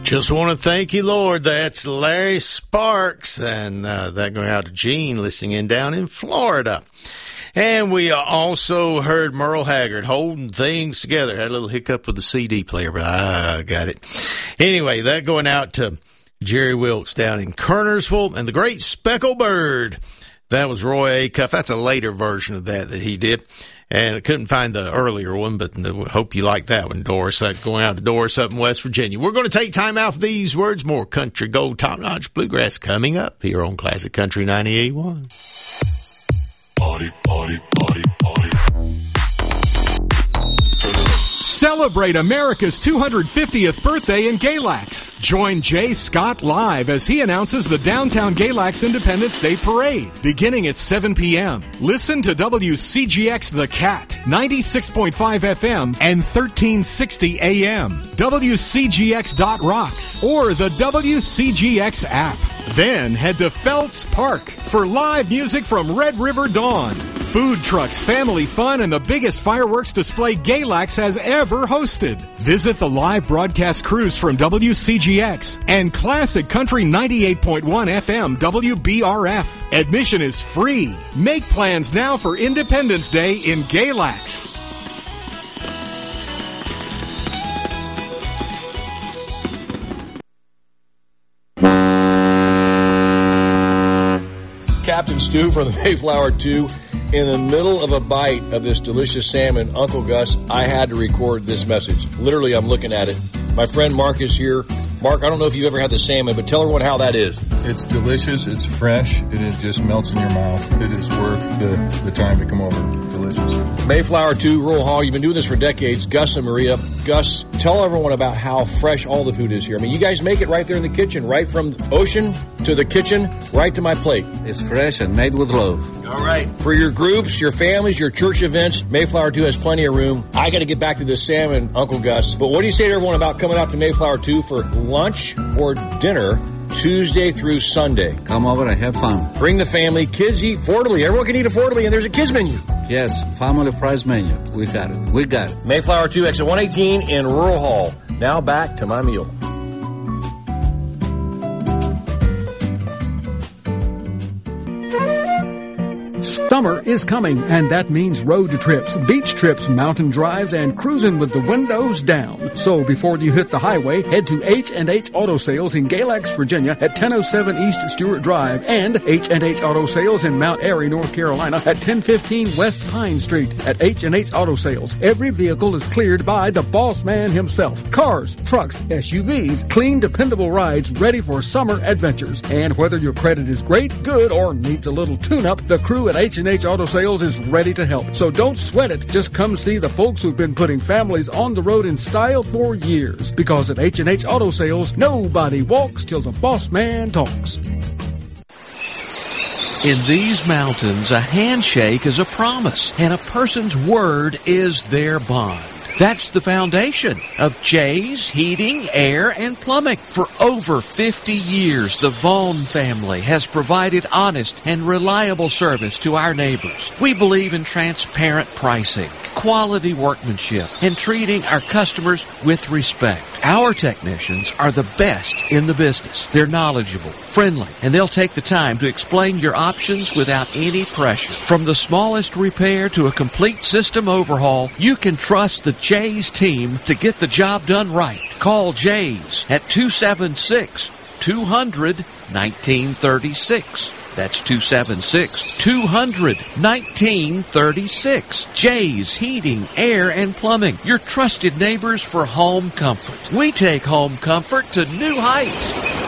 Just want to thank you, Lord. That's Larry Sparks, and that going out to Gene listening in down in Florida. And we also heard Merle Haggard, Holding Things Together. Had a little hiccup with the CD player, but I got it. Anyway, that going out to Jerry Wilkes down in Kernersville, and the Great Speckled Bird. That was Roy Acuff. That's a later version of that he did. And I couldn't find the earlier one, but I hope you like that one, Doris. That's going out to Doris up in West Virginia. We're going to take time out for these words. More country gold, top-notch bluegrass coming up here on Classic Country 98.1. Party, party, party, party. Celebrate America's 250th birthday in Galax. Join Jay Scott live as he announces the Downtown Galax Independence Day Parade, beginning at 7 p.m. Listen to WCGX The Cat, 96.5 FM and 1360 AM, WCGX.rocks, or the WCGX app. Then head to Feltz Park for live music from Red River Dawn, food trucks, family fun, and the biggest fireworks display Galax has ever hosted. Visit the live broadcast crews from WCGX and Classic Country 98.1 FM WBRF. Admission is free. Make plans now for Independence Day in Galax. Captain Stu from the Mayflower 2. In the middle of a bite of this delicious salmon, Uncle Gus, I had to record this message. Literally, I'm looking at it. My friend Mark is here. Mark, I don't know if you've ever had the salmon, but tell everyone how that is. It's delicious. It's fresh. It just melts in your mouth. It is worth the time to come over. Delicious. Mayflower 2, Rural Hall. You've been doing this for decades. Gus and Maria. Gus, tell everyone about how fresh all the food is here. I mean, you guys make it right there in the kitchen, right from the ocean to the kitchen, right to my plate. It's fresh and made with love. All right. For your groups, your families, your church events, Mayflower 2 has plenty of room. I got to get back to this salmon, Uncle Gus. But what do you say to everyone about coming out to Mayflower 2 for lunch or dinner Tuesday through Sunday? Come over and have fun. Bring the family. Kids eat affordably. Everyone can eat affordably, and there's a kids menu. Yes, family price menu. We got it. We got it. Mayflower 2, exit 118 in Rural Hall. Now back to my meal. Summer is coming, and that means road trips, beach trips, mountain drives, and cruising with the windows down. So before you hit the highway, head to H&H Auto Sales in Galax, Virginia at 1007 East Stewart Drive and H&H Auto Sales in Mount Airy, North Carolina at 1015 West Pine Street. At H&H Auto Sales, every vehicle is cleared by the boss man himself. Cars, trucks, SUVs, clean, dependable rides ready for summer adventures. And whether your credit is great, good, or needs a little tune-up, the crew at H&H Auto Sales is ready to help. So don't sweat it. Just come see the folks who've been putting families on the road in style for years. Because at H&H Auto Sales, nobody walks till the boss man talks. In these mountains, a handshake is a promise, and a person's word is their bond. That's the foundation of Jay's Heating, Air, and Plumbing. For over 50 years, the Vaughn family has provided honest and reliable service to our neighbors. We believe in transparent pricing, quality workmanship, and treating our customers with respect. Our technicians are the best in the business. They're knowledgeable, friendly, and they'll take the time to explain your options without any pressure. From the smallest repair to a complete system overhaul, you can trust the Jay's team to get the job done right. Call Jay's at 276-200-1936. That's 276-200-1936. Jay's Heating, Air, and Plumbing. Your trusted neighbors for home comfort. We take home comfort to new heights.